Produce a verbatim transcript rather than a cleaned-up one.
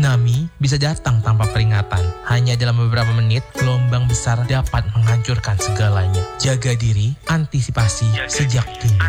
Tsunami bisa datang tanpa peringatan. Hanya dalam beberapa menit, gelombang besar dapat menghancurkan segalanya. Jaga diri, antisipasi sejak dini.